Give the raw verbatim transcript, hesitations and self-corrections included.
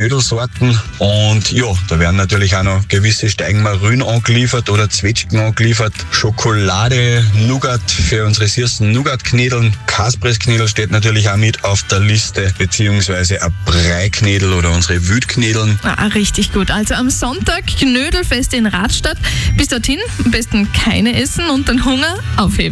Knödelsorten. Und ja, da werden natürlich auch noch gewisse Steigenmarün angeliefert oder Zwetschgen angeliefert. Schokolade, Nougat für unsere süßen Nougat-Knädeln. Kaspressknädel steht natürlich auch mit auf der Liste, beziehungsweise ein Breiknädel oder unsere Wütknädeln. Ah, richtig gut. Also am Sonntag Knödelfest in Radstadt. Bis dorthin am besten keine essen und den Hunger aufheben.